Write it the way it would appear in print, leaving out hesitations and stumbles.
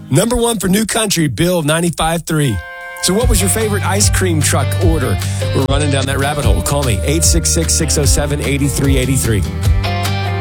Number one for New Country, Bill 95.3. So what was your favorite ice cream truck order? We're running down that rabbit hole. Call me, 866-607-8383.